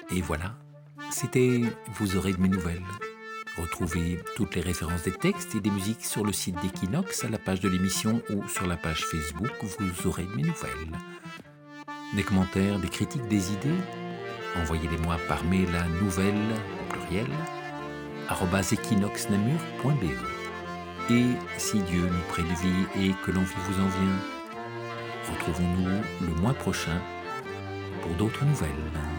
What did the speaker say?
Et voilà, c'était Vous aurez de mes nouvelles. Retrouvez toutes les références des textes et des musiques sur le site d'Equinox, à la page de l'émission ou sur la page Facebook Vous aurez de mes nouvelles. Des commentaires, des critiques, des idées, envoyez-les-moi par mail à nouvelles, au pluriel, @equinoxnamur.be. Et si Dieu nous prête de vie et que l'envie vous en vient, retrouvons-nous le mois prochain pour d'autres nouvelles.